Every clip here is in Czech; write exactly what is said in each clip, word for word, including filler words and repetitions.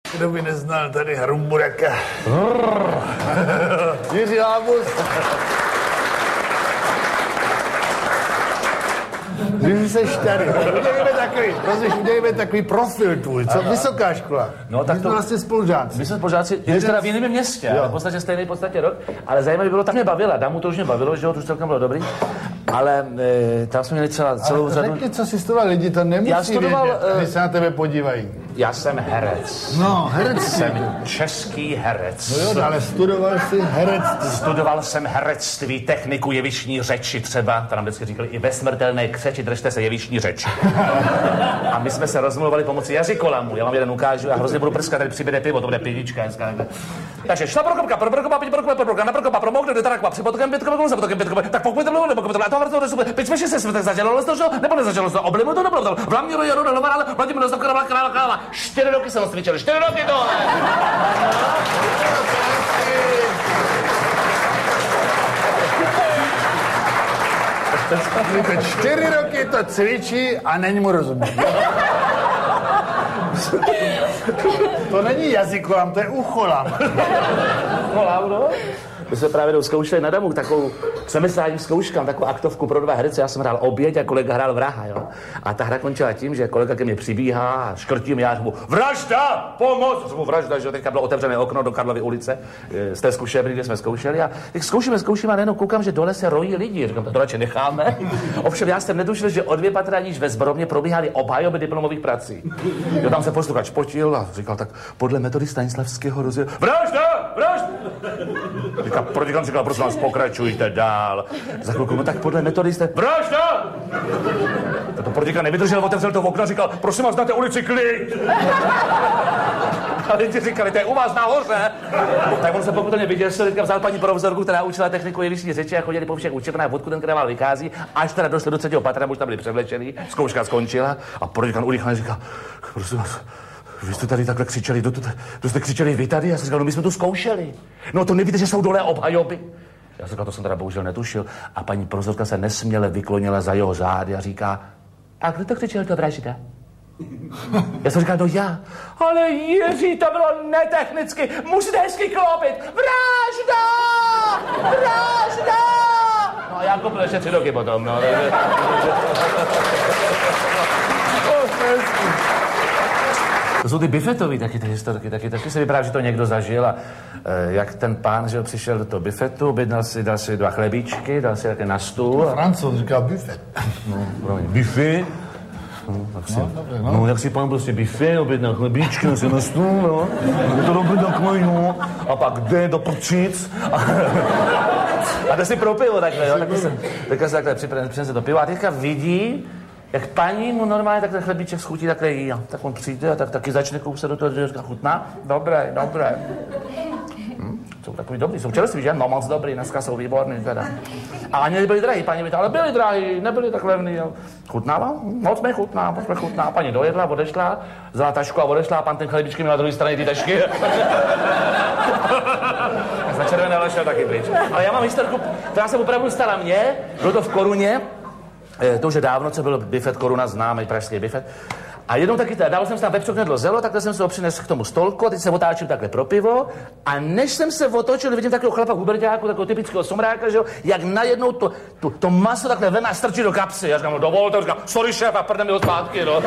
Kdo by neznal tady Hrumburaka? Jiří Lábus. Když jsi tady, udělejme takový, prosím, udělejme takový profil tvůj, co vysoká škola. No tak my to jsme vlastně spolužáci. My jsme spolužáci, když teda v jiném městě, ale v podstatě stejný v podstatě rok, ale zajímavé bylo, tak mě bavila, dámu to už mě bavilo, že jo, to už celkem bylo dobrý, ale e, tam jsme měli celá, celou ale řadu... řekni, co jsi studoval, lidi to nemusí Já studoval, vědět, uh, když se na tebe podívají. Já jsem herec. No, herec. Jsem český herec. No jo, ale studoval jsi herectví. Studoval jsem herectví, techniku jevištní řeči třeba, to nám vždycky říkali, i ve smrtelné křeči držte se jevištní řeč. A my jsme se rozmluvali pomocí jazykolamu. Já vám jeden ukážu, já hrozně budu prskat, tady přibude pivo, to bude pivička dneska. Takže šla prokopka, pro prokopka, pět prokopka, pro prokopka, na prokopka, pro mokne, teda kva, při potokem pětkové, za potokem pětkové, tak pokud to bylo, nebo pokud to bylo, a to vrto rozumí, pět jsme se světek zadělalo to, že nebo nezadělalo to, oblimu to nebylo, v hlavní roli jaro, ale hlavní mi dostavka na kanál, kanál, čtyři roky jsem cvičil, čtyři roky to. Čtyři roky to cvičí a není mu rozumět. To není jazykolam, to je ucholam. Ucholam, no? My jsme právě zkoušeli na Damu takovou semestrální zkouškám, takovou aktovku pro dva herce. Já jsem hrál oběť a kolega hrál vraha, jo. A ta hra končila tím, že kolega ke mně přibíhá a škrtí mě, já řeknu vražda, pomoc! Řeknu vražda, že teďka bylo otevřené okno do Karlovy ulice z té zkušebny, kde jsme zkoušeli. A teď zkoušíme, zkoušíme a najednou koukám, že dole se rojí lidi. Říkám, to radši necháme. Ovšem já jsem netušil, že o dvě patra níž ve Zborovně probíhaly obhajoby diplomových prací. Jo, tam se posluchač potil a říkal, tak podle metody Stanislavského rozděl. Vražda! Vražda! Říkal, protikám říkal, prosím vás, pokračujte dál. Za chvilku, no tak podle metody jste... Vražda! To protikám nevydržel, otevřel to okno a říkal, prosím vás, dáte ulici klid. A lidi říkali, to je u vás nahoře. Tak on se pokutelně vyděsil, teďka vzal paní profesorku, která učila techniku jevištní řeči a chodili po všech učebnách, odkud ten krával vychází, až teda došli do třetího patra, už tam byli převlečený, zkouška skončila a protikám urychleně říkal, prosím vás, vy jste tady takhle křičeli, to, to, to jste křičeli vy tady? Já jsem říkal, no my jsme tu zkoušeli. No to nevíte, že jsou dole obhajoby. Já jsem říkal, to jsem teda bohužel netušil. A paní profesorka se nesměle vyklonila za jeho zády a říká, a kdo to křičel, to vražda? Já jsem říkal, no já. Ale Jiří, to bylo netechnicky, musíte hezky klopit. Vražda! Vražda! No a já kopil ještě tři roky potom, no. To jsou ty bifetový taky ty historky, taky, taky se vypadá, že to někdo zažil a e, jak ten pán, že přišel do toho bifetu, objednal si, dal si dva chlebíčky, dal si také na stůl. A... Francouz říká bifet. No, promiň, bifet. No, tak si, no, dobré, no. no, jak si pán prostě bifet, objednal chlebíčky, dal si na stůl, no. Je to dobrý takový, no. A pak jde do prčic. A, a jde si pro pivo takhle, jo. Takhle se, takhle se takhle přinese to pivo a teďka vidí, jak paní mu normálně tak ten chlebíček schutí, takhle jí, tak on přijde a tak taky začne kousat do toho, že říká, chutná? Dobré, dobré. Hm? Jsou takový dobrý, jsou čerství, že? No moc dobrý, dneska jsou výborný teda. A ani nebyli drahý, paní by to, ale byli drahý, nebyli tak levný, jo. Chutnává? Moc mi chutná, moc mi chutná. Paní dojedla, odešla, vzala tašku a odešla a pan ten chlebíčky měl na druhé straně ty tašky. Na červené ale šel taky pryč. Ale já mám historku, která se opravdu stala mně, bylo to v Koruně. To už je dávno, co byl bifet Koruna, známý pražský bifet. A jednou taky teda, dával jsem si tam vepřok knedlo zelo, takhle jsem se ho přinesl k tomu stolku a teď se otáčím takhle pro pivo a než jsem se otočil, vidím takového chlapa v huberťáku, takového typického somráka, že jo, jak najednou to, to, to maso takhle veme a strčí do kapsy. Já říkám, no dovolte, říkám, sorry šéf, a prdem mi ho zpátky, no.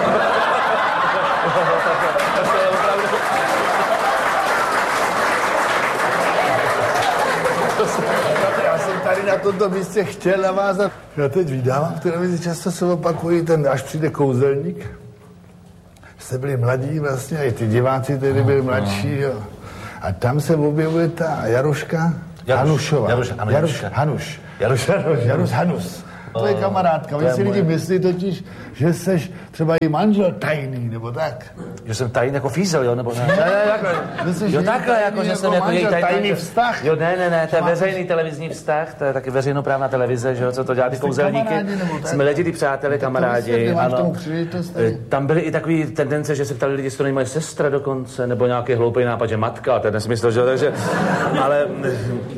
Tady na tomto místě chtěl navázat. Já teď vydávám v televizi, často se opakují ten, až přijde kouzelník. Jste byli mladí vlastně, i ty diváci tedy byli mladší, jo. A tam se objevuje ta Jaruška Hanušová. Jaruš, ano, Jaruš Hanuš. Jaruš Hanuš. Jaruš Hanus. To je kamarádka. Oni si lidi myslí totiž, že seš třeba i manžel tajný, nebo tak. Že jsem tajný jako fízel, jo, nebo ne? Ne, ne, takhle. Jo, takhle, jako, že jsem jako její tajný, tajný vztah. Jo, ne, ne, ne, to je veřejný televizní vztah, to je taky veřejnoprávná televize, že jo, co to dělá ty kouzelníky. Jsme letitý přátelé, kamarádi, ano. Tam byly i takový tendence, že se ptali lidi, jestli to není moje sestra dokonce, nebo nějaký hloupý nápad, že matka, to je nesmysl, že jo, takže, ale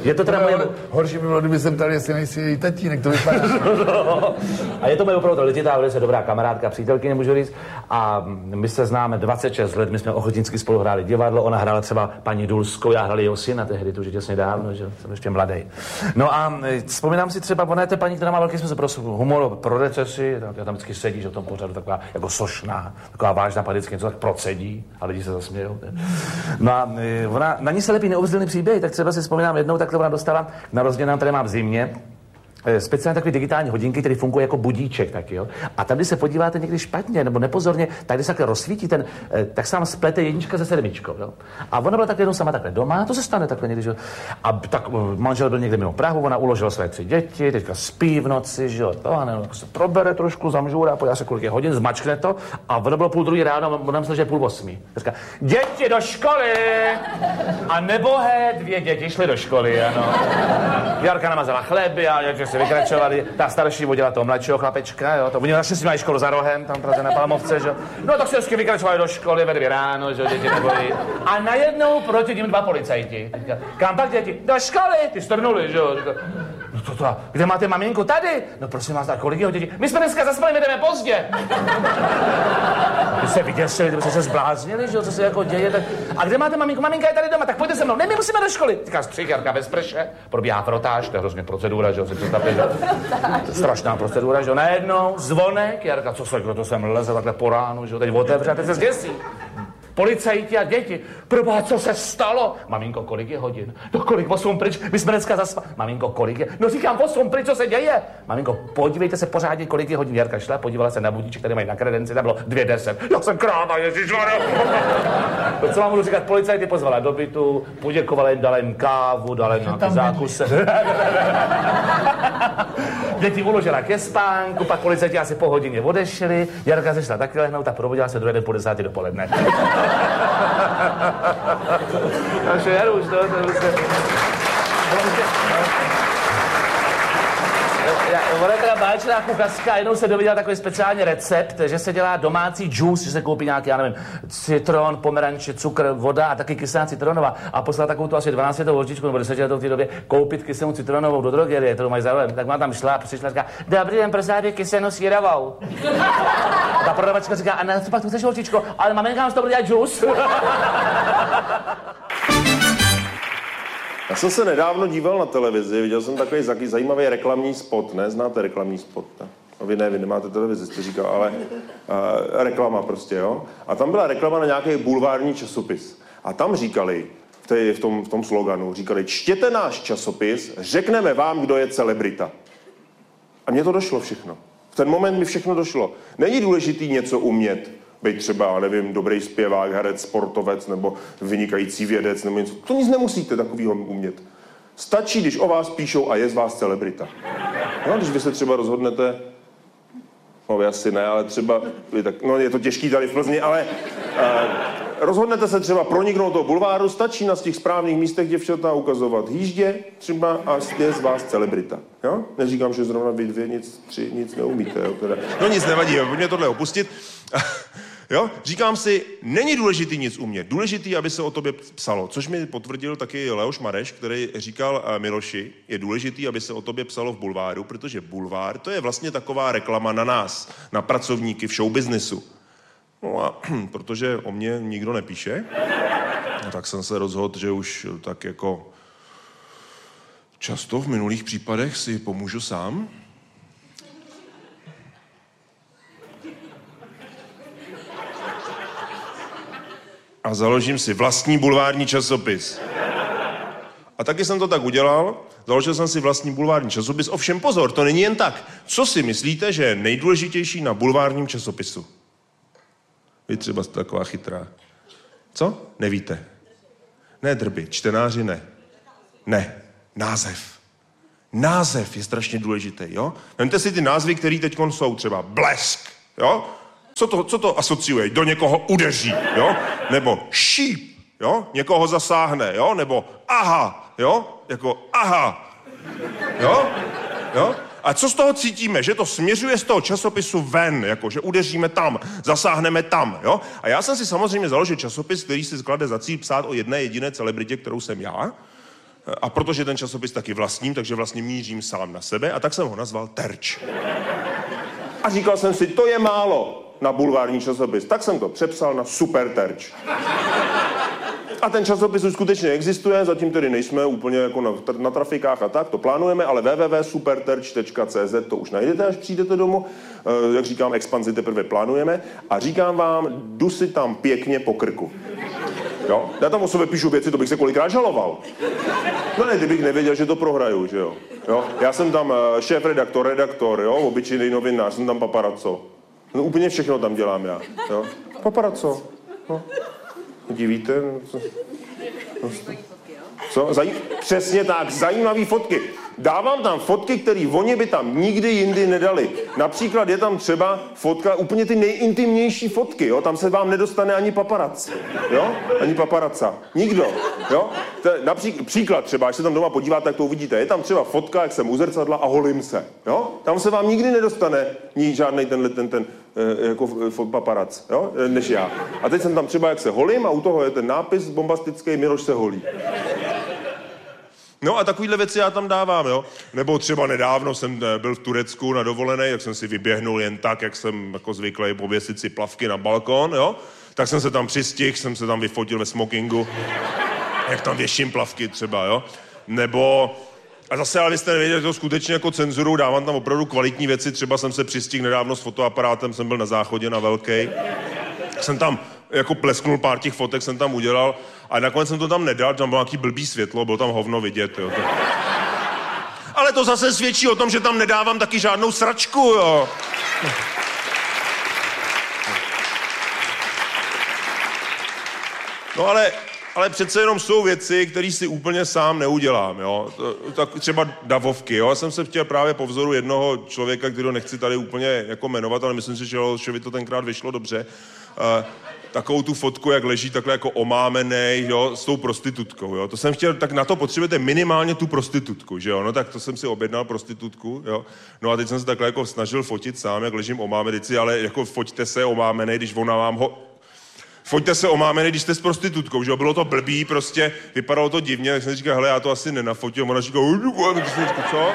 Je to teda moje... Horší by bylo, kdyby jsem tady, jestli nejsi její tatínek, to vypadá. A je to moje opravdu letitá, velice dobrá kamarádka, přítelkyně, můžu říct. A my se známe dvacet šest let, my jsme ochotnicky spolu hráli divadlo, ona hrála třeba paní Dulskou, já hrál jeho syna tehdy, to už je těsně dávno, že jsem ještě mladý. No a vzpomínám si třeba, ona je to paní, která má velký smysl pro humor, pro recesi, já tam vždycky sedí, že v tom pořadu taková jako sošná, taková vážná, pak vždycky něco tak procedí a lidi se zasmějou. No a ona, na ní se lepí neuvěřitelný příběh, tak třeba si vzpomínám jednou, takhle ona dostala na rozdělám, které mám v zimě, speciálně takové digitální hodinky, které fungují jako budíček taky, jo. A tam, když se podíváte někdy špatně nebo nepozorně, tak když se takhle rozsvítí ten, tak se vám splete jednička se sedmičkou, jo. A ona byla takhle jednou sama takhle doma, to se stane takhle někdy, že? A tak manžel byl někde mimo Prahu, ona uložila své tři děti, teďka spí v noci, že jo, to, a ne, se probere trošku, zamžůra, podívá se kolik je hodin, zmačkne to a ono bylo půl druhý ráno, ona myslela, že je půl osmí. Říká, děti do školy! A nebohé dvě děti šly do školy, ano. Jarka namazala chleby a se vykračovali, ta starší vodila toho mladšího chlapečka, jo, to oni našli si mají školu za rohem, tam Praze na Palmovce, že jo. No tak se vždycky vykračovali do školy ve dvě ráno, že jo, děti nebojí. A najednou proti ním dva policajti. Teďka, kam pak děti? Do školy, ty strnuli, že jo. Teďka, no to, to, kde máte maminku? Tady. No prosím vás, tak kolik jeho děti? My jsme dneska zaspali, my jdeme pozdě. Ty se vyděsili, ty se zbláznili, že jo, co se jako děje, tak... A kde máte maminku? Maminka je tady doma, tak pojďte se mnou. Ne, my musíme do školy. Říká střih, Jarka bez prše, probíhá frotáž, to je hrozně procedura, že jo, si představit, že? Strašná procedura, že jo, najednou zvonek, Jarka, co se, kdo to sem leze takhle po ránu, že jo, teď otevře a teď se zděsí. Policajti a děti. Proboha, co se stalo? Maminko, kolik je hodin? No kolik, osm pryč, my jsme dneska zaspali. Maminko, kolik je? No říkám, osm pryč, co se děje? Maminko, podívejte se pořádně, kolik je hodin. Jarka šla, podívala se na budíček, který mají na kredenci, tam bylo dvě deset. Já jsem kráva, ježišmarja. To, co vám budu říkat, policajty pozvala do bytu, poděkovala jim, dala jim kávu, dala jim nějaké zákuse. Děti uložila ke spánku, pak policajti asi po hodině odešli, Jarka se šla taky lehnout a probudila se druhý den po desátý dopoledne. Takže Jaruš, no, to je prostě... Ona je teda báječná kuchařka, jednou se dověděla takový speciální recept, že se dělá domácí džus, že se koupí nějaký, já nevím, citron, pomeranče, cukr, voda a taky kyselá citronová. A poslala takovou tu asi dvanáctiletou holčičku nebo desetiletou v té době koupit kyselou citronovou do drogerie, to mají zároveň. Tak má tam šla a přišla a říká, dobrý den, prosím, kyselou sírovou. A ta prodavačka říká, a na co pak tu chceš, holčičko? Ale maminka nám z toho bude dělat džus. Já jsem se nedávno díval na televizi, viděl jsem takový zajímavý reklamní spot, ne? Znáte reklamní spot, ne? No vy ne, vy nemáte televizi, jste říkal, ale uh, reklama prostě, jo? A tam byla reklama na nějaký bulvární časopis. A tam říkali, v, té, v, tom, v tom sloganu, říkali, čtěte náš časopis, řekneme vám, kdo je celebrita. A mně to došlo všechno. V ten moment mi všechno došlo. Není důležitý něco umět. Být třeba, nevím, dobrý zpěvák, herec, sportovec nebo vynikající vědec nebo něco. To nic nemusíte takovýho umět. Stačí, když o vás píšou a je z vás celebrita. No, když vy se třeba rozhodnete, no vy asi ne, ale třeba, tak, no je to těžký tady v Plzni, ale uh, rozhodnete se třeba proniknout do bulváru, stačí na těch správných místech děvčata ukazovat hýždě třeba a je z vás celebrita. Jo? Neříkám, že zrovna vy dvě nic, tři, nic neumíte. Jo, teda. No nic nevadí, pojďme tohle opustit. Jo? Říkám si, není důležitý nic umět. Důležitý, aby se o tobě psalo. Což mi potvrdil taky Leoš Mareš, který říkal uh, Miloši, je důležitý, aby se o tobě psalo v bulváru, protože bulvár to je vlastně taková reklama na nás, na pracovníky v showbiznisu. No a protože o mě nikdo nepíše, no, tak jsem se rozhodl, že už tak jako často v minulých případech si pomůžu sám. A založím si vlastní bulvární časopis. A taky jsem to tak udělal. Založil jsem si vlastní bulvární časopis. Ovšem pozor, to není jen tak. Co si myslíte, že je nejdůležitější na bulvárním časopisu? Vy třeba jste taková chytrá. Co? Nevíte. Ne drby, čtenáři ne. Ne, název. Název je strašně důležitý, jo? Vemte si ty názvy, které teď jsou třeba blesk, jo? Co to, co to asociuje? Do někoho udeří, jo? Nebo šíp, jo? Někoho zasáhne, jo? Nebo aha, jo? Jako aha, jo? Jo? A co z toho cítíme? Že to směřuje z toho časopisu ven, jako že udeříme tam, zasáhneme tam, jo? A já jsem si samozřejmě založil časopis, který si sklade za cíl psát o jedné jediné celebritě, kterou jsem já. A protože ten časopis taky vlastním, takže vlastně mířím sám na sebe a tak jsem ho nazval Terč. A říkal jsem si, to je málo na bulvární časopis, tak jsem to přepsal na Super Terč. A ten časopis už skutečně existuje, zatím tedy nejsme úplně jako na, na trafikách a tak, to plánujeme, ale w w w tečka superterč tečka c z to už najdete, až přijdete domů. E, jak říkám, expanzi teprve plánujeme a říkám vám, jdu si tam pěkně po krku. Jo? Já tam o sobě píšu věci, to bych se kolikrát žaloval. No ne, kdybych nevěděl, že to prohraju, že jo. jo? Já jsem tam šéf-redaktor, redaktor, jo, obyčejný novinář, jsem tam paparazzo. No úplně všechno tam dělám já, jo. Paparazzo, no. Divíte? Co? Co? Zajím... Přesně tak, zajímavý fotky. Dávám tam fotky, které oni by tam nikdy jindy nedali. Například je tam třeba fotka, úplně ty nejintimnější fotky, jo? Tam se vám nedostane ani paparac, jo? Ani paparaca. Nikdo, jo? Například, příklad třeba, až se tam doma podíváte, tak to uvidíte. Je tam třeba fotka, jak jsem u zrcadla a holím se, jo? Tam se vám nikdy nedostane ní žádnej tenhle ten, ten, ten jako paparac, jo? Než já. A teď jsem tam třeba, jak se holím a u toho je ten nápis bombastický Miloš se holí. No a takovýhle věci já tam dávám, jo. Nebo třeba nedávno jsem byl v Turecku na dovolené, jak jsem si vyběhnul jen tak, jak jsem jako zvyklý pověsit si plavky na balkon, jo. Tak jsem se tam přistihl, jsem se tam vyfotil ve smokingu, jak tam věším plavky třeba, jo. Nebo, a zase, ale vy jste nevěděli, že to skutečně jako cenzuru, dávám tam opravdu kvalitní věci, třeba jsem se přistihl nedávno s fotoaparátem, jsem byl na záchodě na velkej, jsem tam jako plesknul pár těch fotek, jsem tam udělal a nakonec jsem to tam nedal, tam bylo nějaký blbý světlo, bylo tam hovno vidět, jo. To... Ale to zase svědčí o tom, že tam nedávám taky žádnou sračku, jo. No ale, ale přece jenom jsou věci, které si úplně sám neudělám, jo. Tak třeba davovky, jo. Já jsem se chtěl právě po vzoru jednoho člověka, kterého nechci tady úplně jako jmenovat, ale myslím si, že by to tenkrát vyšlo dobře. Uh, takovou tu fotku, jak leží takhle jako omámenej, jo, s tou prostitutkou, jo. To jsem chtěl, tak na to potřebujete minimálně tu prostitutku, že jo. No tak to jsem si objednal prostitutku, jo. No a teď jsem se takhle jako snažil fotit sám, jak ležím omámenej, ale jako foťte se omámenej, když ona vám ho... Foťte se omámenej, když jste s prostitutkou, že jo. Bylo to blbý, prostě, vypadalo to divně, tak jsem říkal, hele, já to asi nenafotím. Ona říká, co?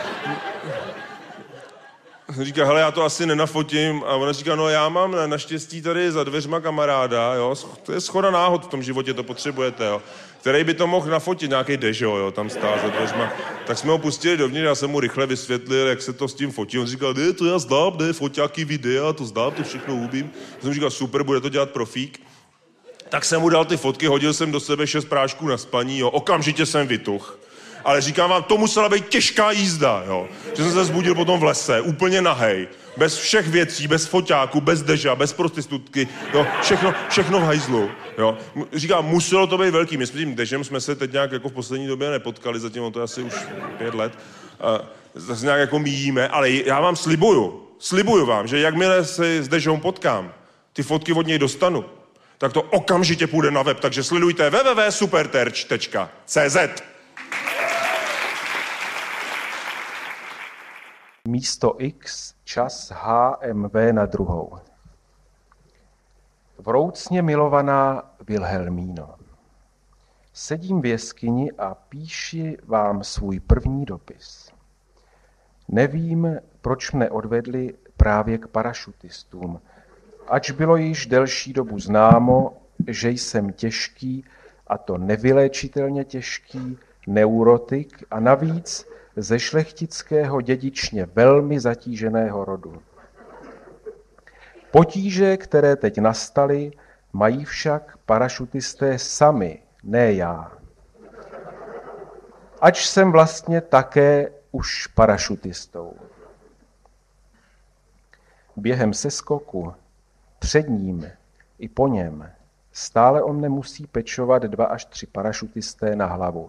Říká, hele, já to asi nenafotím. A ona říká, no já mám naštěstí tady za dveřma kamaráda, jo. To je shoda náhod v tom životě, to potřebujete, jo. Který by to mohl nafotit, nějaký dežo, jo, tam stál za dveřma. Tak jsme ho pustili dovnitř, já jsem mu rychle vysvětlil, jak se to s tím fotí. On říkal, ne, to já znám, ne, foťáky, videa, to znám, to všechno umím. Já jsem říkal, super, bude to dělat profík. Tak jsem mu dal ty fotky, hodil jsem do sebe šest prášků na spaní, jo, okamžitě jsem vytuch. Ale říkám vám, to musela být těžká jízda, jo. Že jsem se zbudil potom v lese, úplně nahej. Bez všech věcí, bez foťáku, bez deža, bez prostitutky, jo. Všechno, všechno v hajzlu, jo. Říkám, muselo to být velký. My s tím dežem jsme se teď nějak jako v poslední době nepotkali, zatím to je asi už pět let. Zase nějak jako míjíme, ale já vám slibuju, slibuju vám, že jakmile se s dežou potkám, ty fotky od něj dostanu, tak to okamžitě půjde na web, takže sledujte w w w tečka superterč tečka c z. Místo X, čas H M V na druhou. Vroucně milovaná Vilhelmíno. Sedím v jeskyni a píši vám svůj první dopis. Nevím, proč mne odvedli právě k parašutistům, ač bylo již delší dobu známo, že jsem těžký, a to nevyléčitelně těžký, neurotik a navíc ze šlechtického dědičně velmi zatíženého rodu. Potíže, které teď nastaly, mají však parašutisté sami, ne já. Ač jsem vlastně také už parašutistou. Během seskoku, před ním i po něm, stále o mne musí pečovat dva až tři parašutisté na hlavu.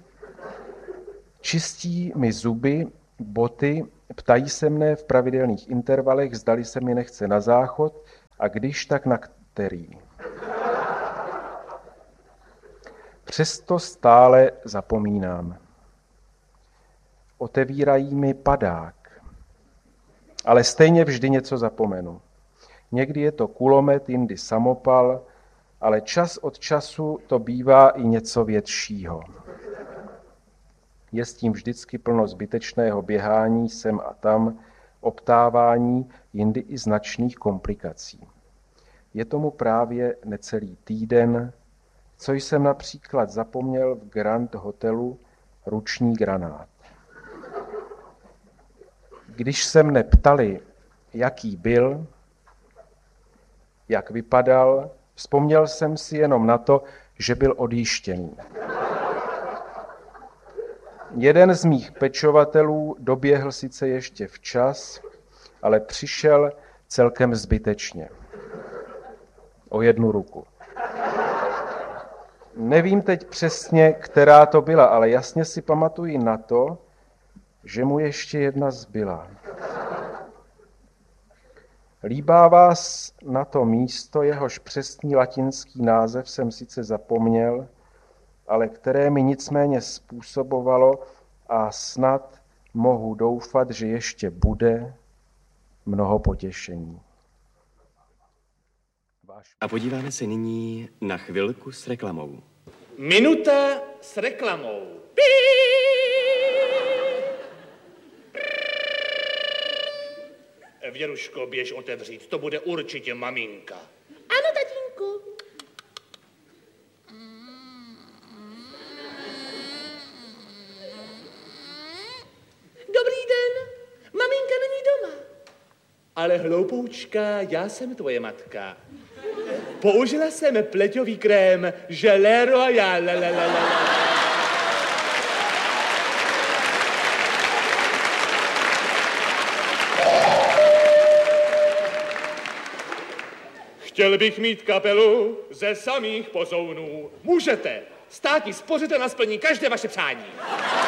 Čistí mi zuby, boty, ptají se mne v pravidelných intervalech, zdali se mi nechce na záchod a když tak na který. Přesto stále zapomínám. Otevírají mi padák, ale stejně vždy něco zapomenu. Někdy je to kulomet, jindy samopal, ale čas od času to bývá i něco většího. Je s tím vždycky plno zbytečného běhání sem a tam, obtávání, jindy i značných komplikací. Je tomu právě necelý týden, co jsem například zapomněl v Grand Hotelu ruční granát. Když se mne ptali, jaký byl, jak vypadal, vzpomněl jsem si jenom na to, že byl odjištěný. Jeden z mých pečovatelů doběhl sice ještě včas, ale přišel celkem zbytečně. O jednu ruku. Nevím teď přesně, která to byla, ale jasně si pamatuji na to, že mu ještě jedna zbyla. Líbá vás na to místo, jehož přesný latinský název jsem sice zapomněl, ale které mi nicméně způsobovalo a snad mohu doufat, že ještě bude mnoho potěšení. A podíváme se nyní na chvilku s reklamou. Minuta s reklamou. Věruško, běž otevřít, to bude určitě maminka. Ano, tatínku. Dobrý den, maminka není doma. Ale hloupoučka, já jsem tvoje matka. Použila jsem pleťový krém Gelée Royale. La, la, la, la. Chtěl bych mít kapelu ze samých pozounů. Můžete. Státní spořitel na splní každé vaše přání.